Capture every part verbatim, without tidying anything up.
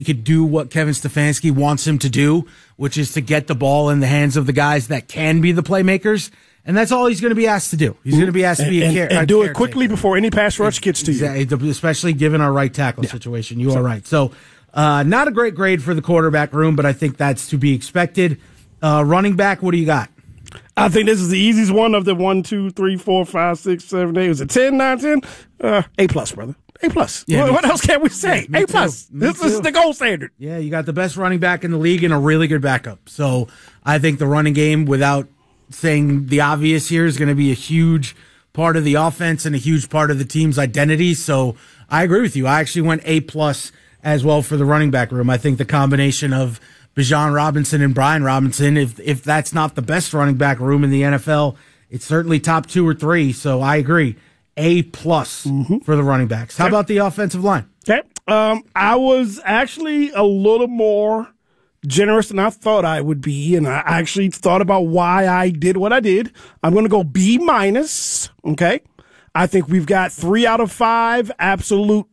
he could do what Kevin Stefanski wants him to do, which is to get the ball in the hands of the guys that can be the playmakers. And that's all he's going to be asked to do. He's going to be asked and, to be a and, care, and a do it caretaker. quickly before any pass rush gets to exactly, you. Especially given our right tackle yeah. situation. You are right. So, uh, not a great grade for the quarterback room, but I think that's to be expected. Uh, running back, what do you got? I think this is the easiest one of the one, two, three, four, five, six, seven, eight. Was it ten, nine, ten? Uh, A plus, brother. A plus. Yeah, what what else can we say? Yeah, A plus. This, this is the gold standard. Yeah, you got the best running back in the league and a really good backup. So I think the running game, without saying the obvious here, is going to be a huge part of the offense and a huge part of the team's identity. So I agree with you. I actually went A plus as well for the running back room. I think the combination of Bijan Robinson and Brian Robinson, if if that's not the best running back room in the N F L, it's certainly top two or three. So I agree. A plus mm-hmm. for the running backs. How okay. about the offensive line? Okay. Um, I was actually a little more generous than I thought I would be, and I actually thought about why I did what I did. I'm going to go B minus. Okay. I think we've got three out of five absolute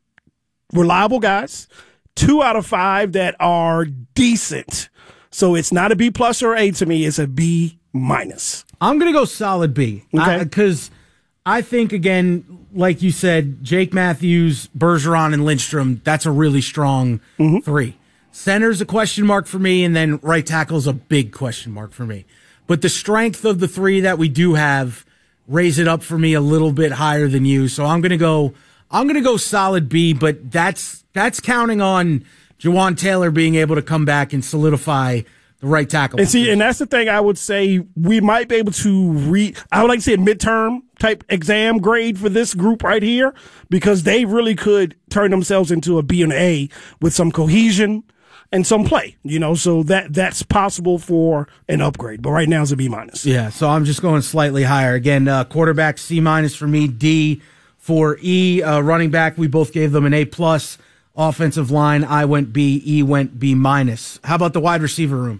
reliable guys, two out of five that are decent. So it's not a B plus or A to me. It's a B minus. I'm going to go solid B. Okay. Because I think, again, like you said, Jake Matthews, Bergeron, and Lindstrom, that's a really strong mm-hmm. three. Center's a question mark for me, and then right tackle's a big question mark for me. But the strength of the three that we do have raise it up for me a little bit higher than you. So I'm going to go I'm going to go solid B, but that's that's counting on Jawan Taylor being able to come back and solidify the right tackle. And see, and that's the thing I would say we might be able to read. I would like to say a midterm type exam grade for this group right here, because they really could turn themselves into a B and A with some cohesion and some play, you know, so that that's possible for an upgrade. But right now it's a B minus. Yeah, so I'm just going slightly higher. Again, uh, quarterback C minus for me, D for E. Uh, running back, we both gave them an A plus. Offensive line, I went B, E went B minus. How about the wide receiver room?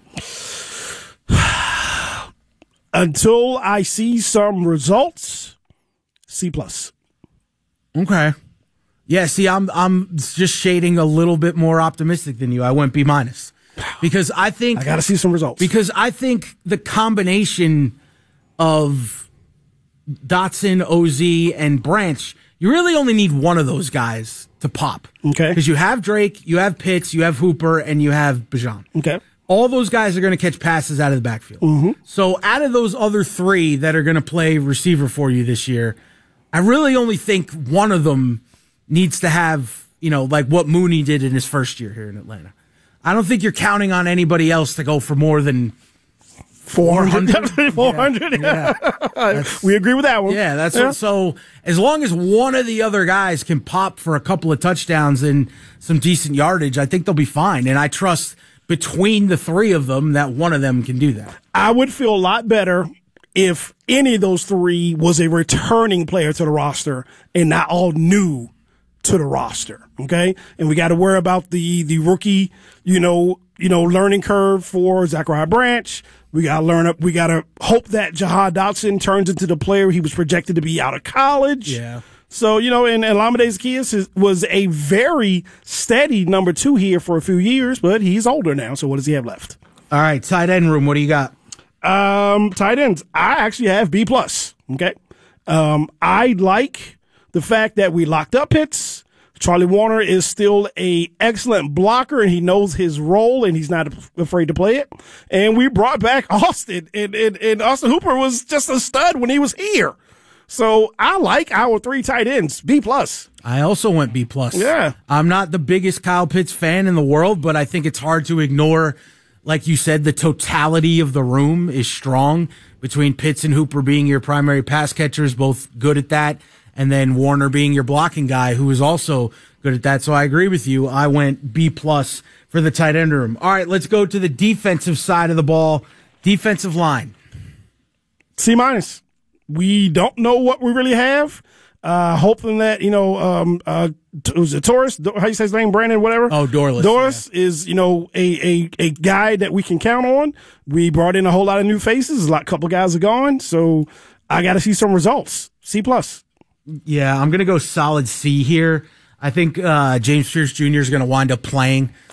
Until I see some results, C plus. Okay. Yeah, see, I'm I'm just shading a little bit more optimistic than you. I went B minus because I think I got to see some results. Because I think the combination of Dotson, O Z, and Branch, you really only need one of those guys to pop. Okay. Because you have Drake, you have Pitts, you have Hooper, and you have Bijan. Okay. All those guys are going to catch passes out of the backfield. Mm-hmm. So out of those other three that are going to play receiver for you this year, I really only think one of them needs to have, you know, like what Mooney did in his first year here in Atlanta. I don't think you're counting on anybody else to go for more than four hundred. four hundred. Yeah. Yeah. We agree with that one. Yeah, that's yeah. What, so as long as one of the other guys can pop for a couple of touchdowns and some decent yardage, I think they'll be fine. And I trust between the three of them that one of them can do that. I would feel a lot better if any of those three was a returning player to the roster and not all new to the roster. Okay. And we got to worry about the, the rookie, you know, you know, learning curve for Zachariah Branch. We got to learn up. We got to hope that Jahan Dotson turns into the player he was projected to be out of college. Yeah. So, you know, and, and Olamide Zaccheaus was a very steady number two here for a few years, but he's older now. So what does he have left? All right. Tight end room. What do you got? Um, tight ends. I actually have B plus. Okay. Um, I like the fact that we locked up Pitts. Charlie Warner is still a excellent blocker, and he knows his role, and he's not afraid to play it. And we brought back Austin, and, and, and Austin Hooper was just a stud when he was here. So I like our three tight ends, B plus. I also went B plus. Yeah. I'm not the biggest Kyle Pitts fan in the world, but I think it's hard to ignore, like you said, the totality of the room is strong between Pitts and Hooper being your primary pass catchers, both good at that. And then Warner being your blocking guy, who is also good at that. So I agree with you. I went B plus for the tight end room. All right, let's go to the defensive side of the ball. Defensive line. C minus. We don't know what we really have. Uh, hoping that, you know, um, uh, was it Torres? How do you say his name? Brandon, whatever? Oh, Dorless. Dorless yeah. is, you know, a, a, a guy that we can count on. We brought in a whole lot of new faces. A lot, couple guys are gone. So I got to see some results. C plus. Yeah, I'm going to go solid C here. I think uh, James Pierce Junior is going to wind up playing.